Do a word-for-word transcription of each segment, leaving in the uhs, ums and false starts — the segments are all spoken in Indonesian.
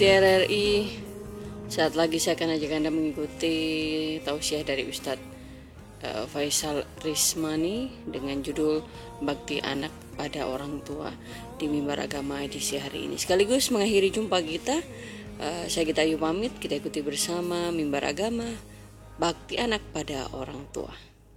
Di R R I, saat lagi saya akan ajak Anda mengikuti tausiah dari Ustadz uh, Faisal Rismani dengan judul Bakti Anak pada Orang Tua di Mimbar Agama edisi hari ini. Sekaligus mengakhiri jumpa kita, uh, saya Gita Ayu pamit, kita ikuti bersama Mimbar Agama Bakti Anak pada Orang Tua.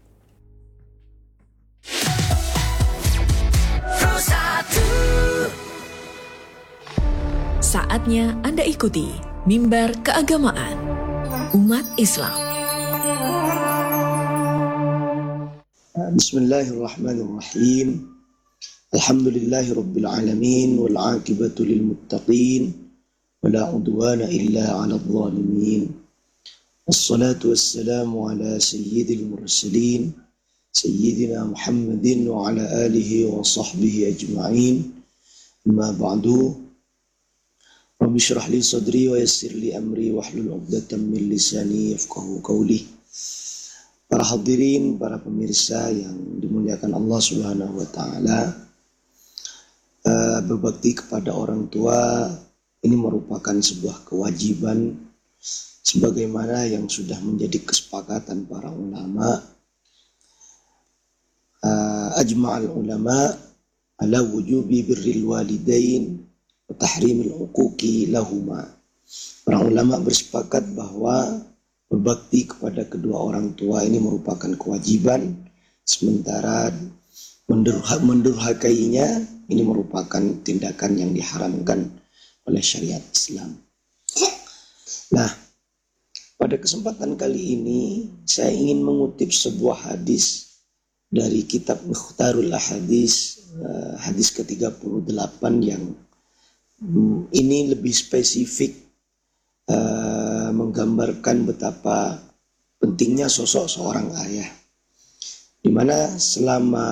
Saatnya Anda ikuti Mimbar Keagamaan Umat Islam. Bismillahirrahmanirrahim. Alhamdulillahi rabbil alamin wal 'aqibatu lil muttaqin wala 'udwana illa 'alal zalimin. Wassalatu wassalamu ala sayyidil mursalin sayyidina Muhammadin wa ala alihi wa sahbihi ajma'in. Amma ba'du. Rabbi syrah li sadri wa yassir li amri wahlul 'uqdatam min lisani yafqahu qawli. Para hadirin, para pemirsa yang dimuliakan Allah Subhanahu wa taala, uh, berbakti kepada orang tua ini merupakan sebuah kewajiban sebagaimana yang sudah menjadi kesepakatan para ulama. Uh, ajma'al ulama ala wujubi birril walidain wa tahrimil uquqi lahuma. Para ulama bersepakat bahwa berbakti kepada kedua orang tua ini merupakan kewajiban, sementara mendurha, mendurhakainya ini merupakan tindakan yang diharamkan oleh syariat Islam. Nah, pada kesempatan kali ini saya ingin mengutip sebuah hadis dari kitab Mukhtarul Ahadis, hadis ke tiga puluh delapan yang Hmm, ini lebih spesifik uh, menggambarkan betapa pentingnya sosok seorang ayah, di mana selama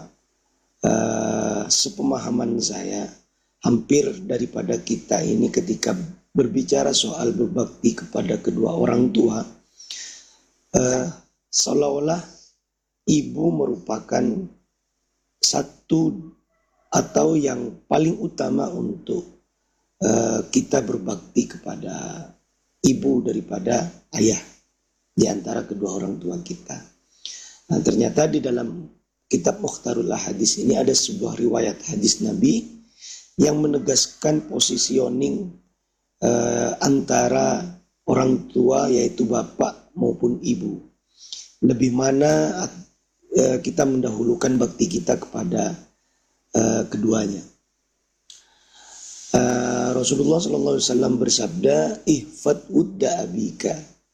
uh, sepemahaman saya, hampir daripada kita ini ketika berbicara soal berbakti kepada kedua orang tua, uh, seolah-olah ibu merupakan satu atau yang paling utama untuk uh, kita berbakti kepada ibu daripada ayah di antara kedua orang tua kita. Nah, ternyata di dalam kitab Mukhtarul Ahadis ini ada sebuah riwayat hadis Nabi yang menegaskan positioning uh, antara orang tua yaitu bapak maupun ibu. Lebih mana uh, kita mendahulukan bakti kita kepada Uh, keduanya. Uh, Rasulullah shallallahu alaihi wasallam bersabda, ihfad udda abika,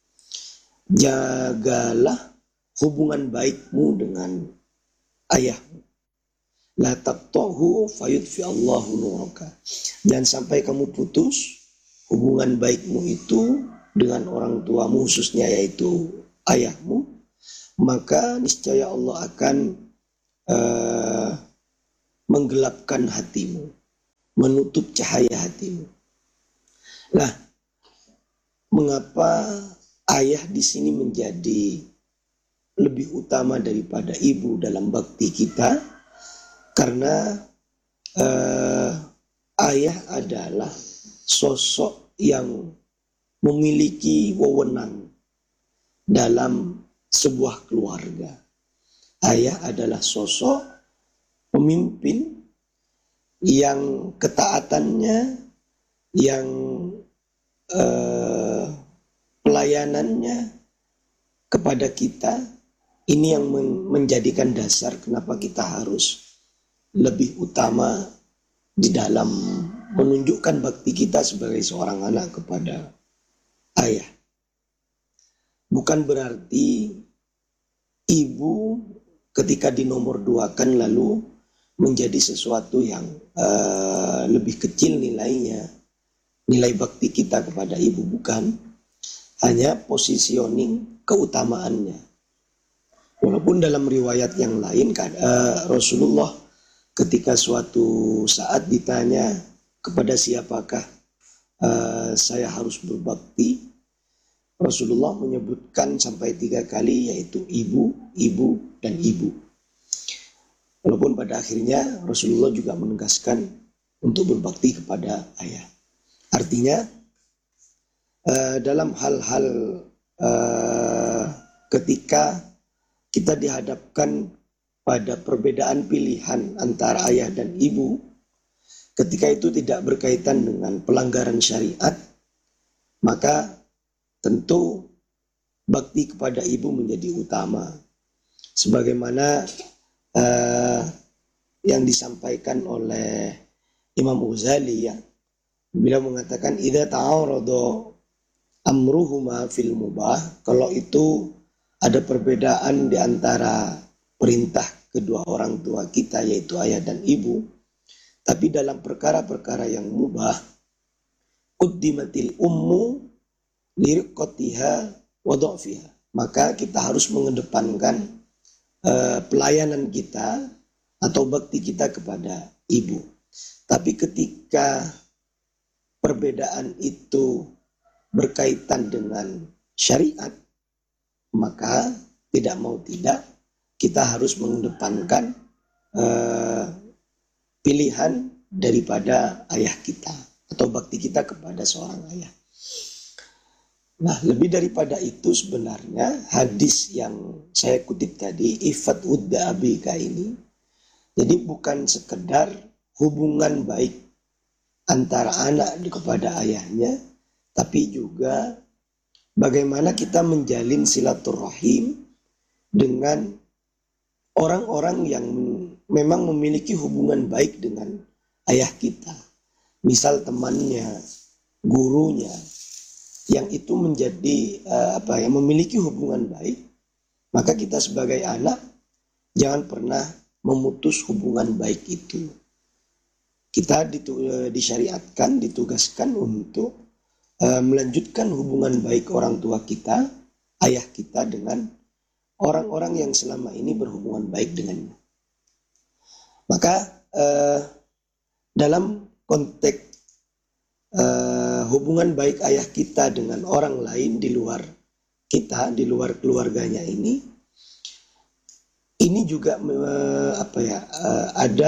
jagalah hubungan baikmu dengan ayahmu. La taqtahu fayudfi Allahu nuraka. Jangan sampai kamu putus hubungan baikmu itu dengan orang tuamu, khususnya yaitu ayahmu, maka niscaya Allah akan uh, menggelapkan hatimu, menutup cahaya hatimu. Nah, mengapa ayah di sini menjadi lebih utama daripada ibu dalam bakti kita? Karena eh, ayah adalah sosok yang memiliki wewenang dalam sebuah keluarga. Ayah adalah sosok pemimpin yang ketaatannya, yang eh, pelayanannya kepada kita, ini yang men- menjadikan dasar kenapa kita harus lebih utama di dalam menunjukkan bakti kita sebagai seorang anak kepada ayah. Bukan berarti ibu ketika dinomor duakan lalu menjadi sesuatu yang uh, lebih kecil nilainya, nilai bakti kita kepada ibu, bukan. Hanya positioning keutamaannya. Walaupun dalam riwayat yang lain uh, Rasulullah ketika suatu saat ditanya kepada siapakah uh, saya harus berbakti, Rasulullah menyebutkan sampai tiga kali, yaitu ibu, ibu, dan ibu. Walaupun pada akhirnya Rasulullah juga menegaskan untuk berbakti kepada ayah. Artinya uh, dalam hal-hal uh, ketika kita dihadapkan pada perbedaan pilihan antara ayah dan ibu, ketika itu tidak berkaitan dengan pelanggaran syariat, maka tentu bakti kepada ibu menjadi utama. Sebagaimana uh, yang disampaikan oleh Imam Ghazali, ya, beliau mengatakan idza ta'arada amruhuma fil mubah, kalau itu ada perbedaan di antara perintah kedua orang tua kita yaitu ayah dan ibu, tapi dalam perkara-perkara yang mubah, quddimatil ummu liriqatiha wa dha'fiha, maka kita harus mengedepankan uh, pelayanan kita atau bakti kita kepada ibu. Tapi ketika perbedaan itu berkaitan dengan syariat, maka tidak mau tidak kita harus mengedepankan uh, pilihan daripada ayah kita atau bakti kita kepada seorang ayah. Nah, lebih daripada itu sebenarnya hadis yang saya kutip tadi, ifat udda abika ini, jadi bukan sekedar hubungan baik antara anak kepada ayahnya, tapi juga bagaimana kita menjalin silaturahim dengan orang-orang yang memang memiliki hubungan baik dengan ayah kita. Misal temannya, gurunya, yang itu menjadi uh, apa ya, memiliki hubungan baik, maka kita sebagai anak jangan pernah memutus hubungan baik itu. Kita ditu, uh, disyariatkan, ditugaskan untuk uh, melanjutkan hubungan baik orang tua kita, ayah kita dengan orang-orang yang selama ini berhubungan baik dengannya. Maka uh, dalam konteks uh, hubungan baik ayah kita dengan orang lain di luar kita, di luar keluarganya ini, ini juga uh, apa ya uh, ada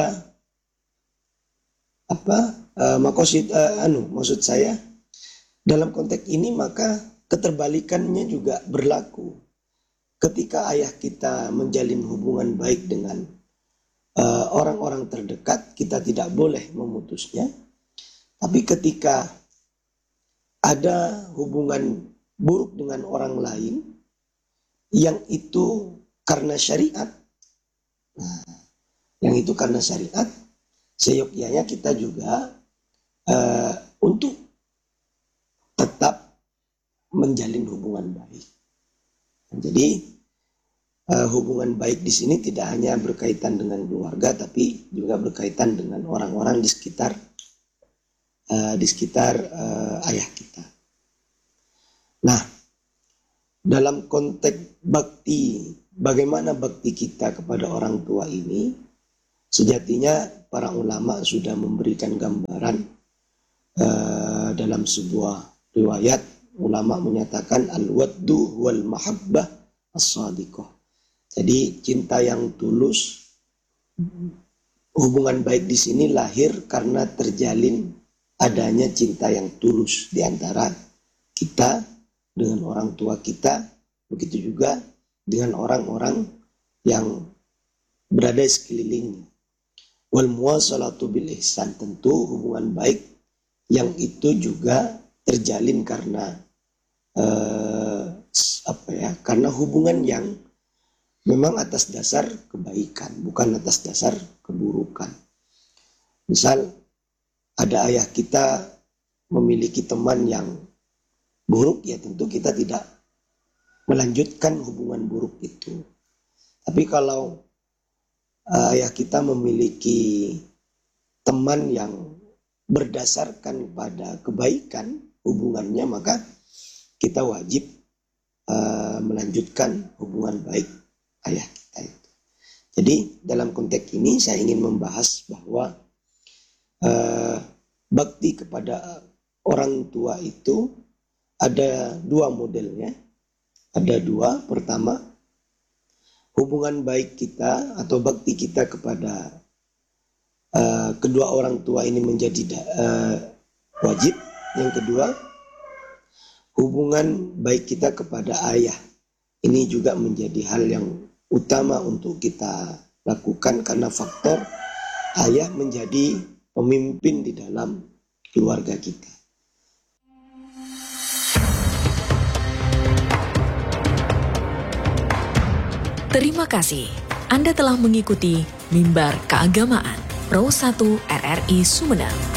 apa uh, maksud uh, anu maksud saya dalam konteks ini, maka keterbalikannya juga berlaku. Ketika ayah kita menjalin hubungan baik dengan uh, orang-orang terdekat, kita tidak boleh memutusnya. Tapi ketika ada hubungan buruk dengan orang lain yang itu karena syariat, nah, yang itu karena syariat, seyogyanya kita juga uh, untuk tetap menjalin hubungan baik. Jadi uh, hubungan baik di sini tidak hanya berkaitan dengan keluarga, tapi juga berkaitan dengan orang-orang di sekitar uh, di sekitar uh, ayah kita. Nah, dalam konteks bakti, bagaimana bakti kita kepada orang tua ini, sejatinya para ulama sudah memberikan gambaran uh, dalam sebuah riwayat. Ulama menyatakan al-waddu wal mahabbah as-sadiqah. Jadi cinta yang tulus, hubungan baik di sini lahir karena terjalin adanya cinta yang tulus di antara kita dengan orang tua kita, begitu juga dengan orang-orang yang berada di sekelilingnya. Wal muwasalatu bil ihsan, tentu hubungan baik yang itu juga terjalin karena Uh, apa ya karena hubungan yang memang atas dasar kebaikan, bukan atas dasar keburukan. Misal ada ayah kita memiliki teman yang buruk, ya tentu kita tidak melanjutkan hubungan buruk itu. Tapi kalau uh, ayah kita memiliki teman yang berdasarkan pada kebaikan hubungannya, maka kita wajib uh, melanjutkan hubungan baik ayah kita itu. Jadi dalam konteks ini saya ingin membahas bahwa uh, bakti kepada orang tua itu ada dua modelnya. Ada dua. Pertama, hubungan baik kita atau bakti kita kepada uh, kedua orang tua ini menjadi uh, wajib. Yang kedua, hubungan baik kita kepada ayah. Ini juga menjadi hal yang utama untuk kita lakukan karena faktor ayah menjadi pemimpin di dalam keluarga kita. Terima kasih Anda telah mengikuti Mimbar Keagamaan Pro satu R R I Sumeneb.